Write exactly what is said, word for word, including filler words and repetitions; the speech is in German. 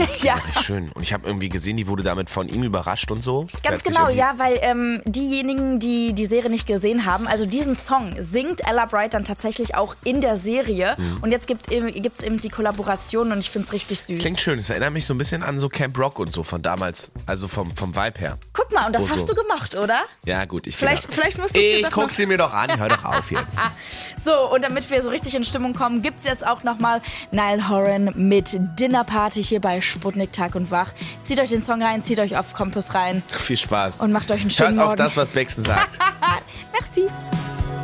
Das ja. war echt schön. Und ich habe irgendwie gesehen, die wurde damit von ihm überrascht und so. Ganz genau, ja, weil ähm, diejenigen, die die Serie nicht gesehen haben, also diesen Song singt Ella Bright dann tatsächlich auch in der Serie. Mhm. Und jetzt gibt es eben die Kollaboration und ich finde es richtig süß. Klingt schön. Es erinnert mich so ein bisschen an so Camp Rock und so von damals. Also vom, vom Vibe her. Guck mal, und das oh, hast so. du gemacht, oder? Ja, gut. Ich vielleicht, vielleicht musst du Ich doch guck sie mir doch an. Hör doch auf jetzt. So, und damit wir so richtig in Stimmung kommen, gibt es jetzt auch nochmal Niall Horan mit Dinner Party hier bei Sputnik Tag und Wach. Zieht euch den Song rein, zieht euch auf Campus rein. Viel Spaß. Und macht euch einen schönen Hört auf Morgen. das, was Bexen sagt. Merci.